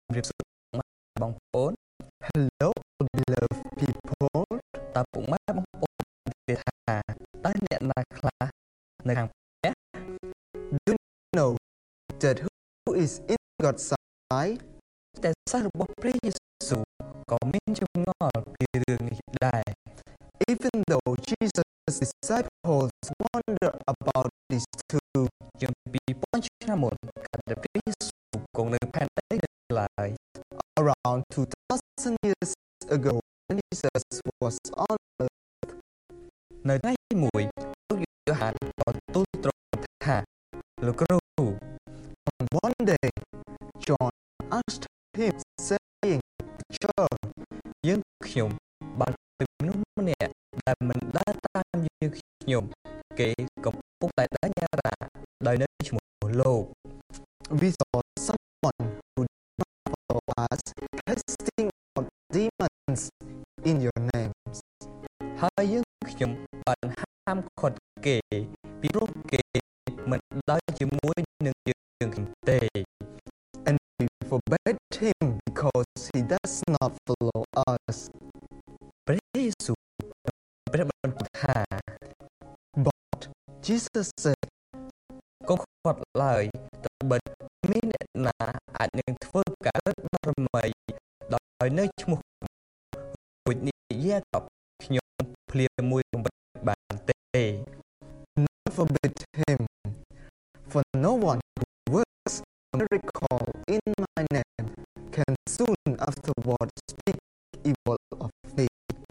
រៀបសួរបងប្អូន Hello, beloved people. តើពុកម៉ែបងប្អូននិយាយថាតើអ្នកណាខ្លះនៅខាងផ្ទះ Do you know that who is in God's side? តែសិស្សរបស់ព្រះយេស៊ូវក៏មានចម្ងល់ពីរឿងនេះដែរ Even though Jesus' disciples wonder about this too. ជាង2000ឆ្នាំមុនកាលដែលព្រះយេស៊ូវគង់នៅផែនដីនៅឡើយ Around 2,000 years ago, when Jesus was on earth, នៅថ្ងៃមួយលោកយូហានក៏ទូលទ្រង់ថាលោកគ្រូ on one day, John asked him, saying, Teacher, យើងខ្ញុំបានពីមនុស្សម្នាក់ដែលមិនដើរតាមយើងខ្ញុំគេកំពុងតែដាច់ញារាដោយនៅឈ្មោះលោក we saw someone who did not follow us casting out demons in your names. ហើយយើងខ្ញុំបានហាមឃាត់គេពីព្រោះគេមិនដើរជាមួយនឹងយើងខ្ញុំទេ And we forbade him because he does not follow us. ព្រះយេស៊ូវព្រះបន្ទូលថា But Jesus said, កុំខាត់ឡើយត្បិតមានអ្នកណាអាចនឹងធ្វើការរឹតបារមីដោយនៅឈ្មោះរួចនិយាយกับខ្ញុំភ្លាមមួយកំបិតបានទេ None forbid him. For no one who works a miracle in my name can soon afterward speak evil of me.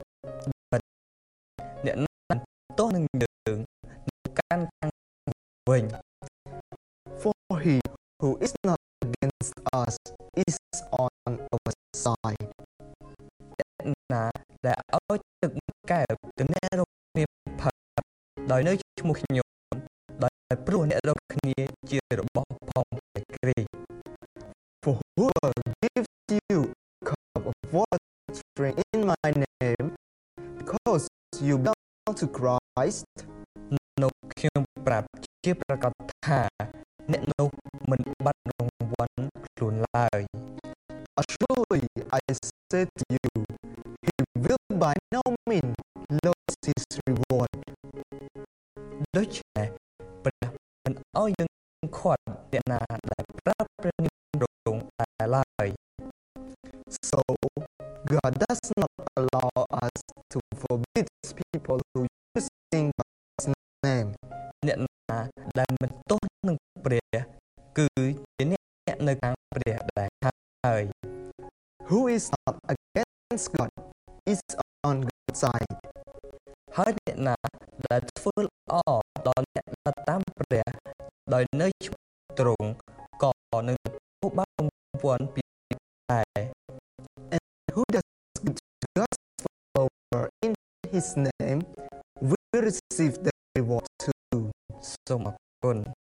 អ្នកណាទោះនឹងយើងកាន់ខាងវិញ For he who is not against us is on our side. អ្នកណាដែលឲ្យទឹកមួយកែវទៅអ្នករកគ្នាផឹកដោយនៅឈ្មោះខ្ញុំដោយព្រោះអ្នករកគ្នាជារបស់ផងព្រះគ្រីស្ទ For whoever gives you a cup of water to drink in my name, because you belong to Christ, នោះខ្ញុំប្រាប់ជាប្រកាសថាអ្នកនោះមិនបាត់រង្វាន់ខ្លួនឡើយ surely I say to you, he will by no means lose his reward. ដូច្នេះព្រះមិនឲ្យយើងខាត់អ្នកណាដែលប្រើព្រះនាមរងតែឡើយ So God does not allow us to forbid people who use God's name. អ្នកណាដែលមិនទោសនឹងព្រះគឺជាអ្នកនៅខាងព្រះដែរហើយ Who is not against God is on God's side. ហើយអ្នកណាដែលធ្វើល្អដល់អ្នកដែលតាមព្រះដោយនៅឈ្មោះទ្រង់ក៏នឹងទទួលបានរង្វាន់ពីដែរ And who does good to God's follower in his name will receive the reward too. សូមអរគុណ